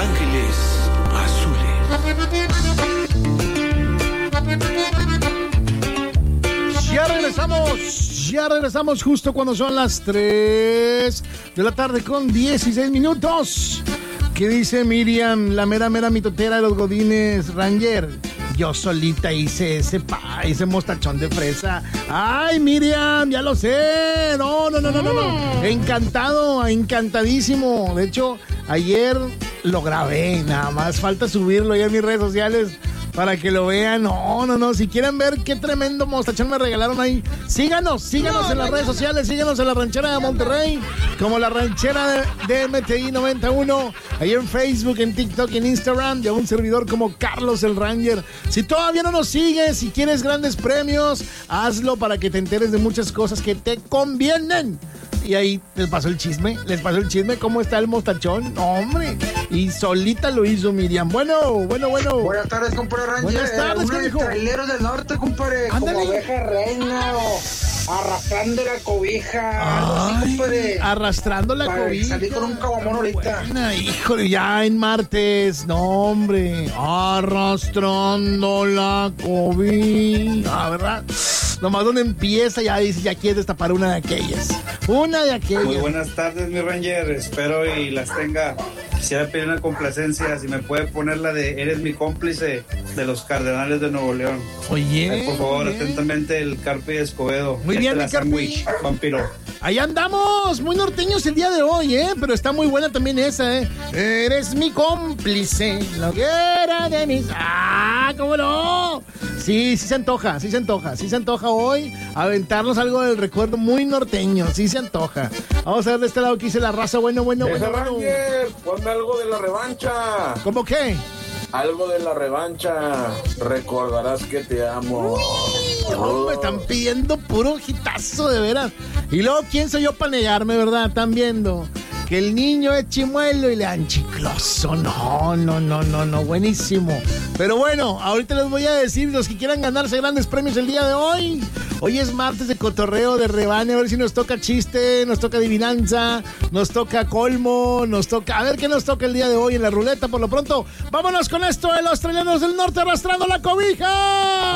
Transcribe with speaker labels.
Speaker 1: Ángeles Azules.
Speaker 2: Ya regresamos justo cuando son las 3 de la tarde con 16 minutos. ¿Qué dice Miriam, la mera mitotera de los godines Ranger? Yo solita hice ese mostachón de fresa. ¡Ay, Miriam! ¡Ya lo sé! No. Encantado, encantadísimo. De hecho, ayer lo grabé. Nada más falta subirlo ya en mis redes sociales para que lo vean. No. Si quieren ver qué tremendo mostachón me regalaron ahí, síganos en las redes sociales. Síganos en La Ranchera de Monterrey, como La Ranchera de MTI 91. Ahí en Facebook, en TikTok, en Instagram. Y a un servidor como Carlos el Ranger. Si todavía no nos sigues, si quieres grandes premios, hazlo para que te enteres de muchas cosas que te convienen. Y ahí les pasó el chisme, cómo está el mostachón, hombre, y solita lo hizo Miriam. Bueno.
Speaker 3: Buenas tardes, compadre Ranger.
Speaker 2: Buenas tardes,
Speaker 3: uno de Traileros del Norte, compadre.
Speaker 2: Ándale.
Speaker 3: Como oveja reina o arrastrando la cobija. Así, compadre.
Speaker 2: Arrastrando la cobija.
Speaker 3: Salí con un caguamón ahorita.
Speaker 2: Buena, híjole, ya en martes, no, hombre. Arrastrando la cobija, ¿verdad? Nomás donde empieza ya dice, ya quieres destapar una de aquellas. Muy
Speaker 4: buenas tardes, mi Ranger. Espero y las tenga. Quisiera pedir una complacencia, si me puede poner la de Eres mi cómplice, de los Cardenales de Nuevo León.
Speaker 2: Oye.
Speaker 4: Por favor, atentamente, el Carpi Escobedo.
Speaker 2: Muy bien, mi Carpi.
Speaker 4: Vampiro.
Speaker 2: Ahí andamos, muy norteños el día de hoy, pero está muy buena también esa, Eres mi cómplice, la hoguera de mis... ¡Ah, cómo no! Sí se antoja hoy aventarnos algo del recuerdo muy norteño, sí se antoja. Vamos a ver de este lado que dice la raza, bueno.
Speaker 5: Ranger, ponme algo de la revancha.
Speaker 2: ¿Cómo qué?
Speaker 5: Algo de la revancha. Recordarás que te amo.
Speaker 2: Me están pidiendo puro hitazo, de veras. Y luego, ¿quién soy yo para negarme, verdad? Están viendo que el niño es chimuelo y le dan chicloso. No, buenísimo. Pero bueno, ahorita les voy a decir los que quieran ganarse grandes premios el día de hoy. Hoy es martes de cotorreo, de rebane, a ver si nos toca chiste, nos toca adivinanza, nos toca colmo, a ver qué nos toca el día de hoy en la ruleta. Por lo pronto, vámonos con esto de los Traileros del Norte arrastrando la cobija.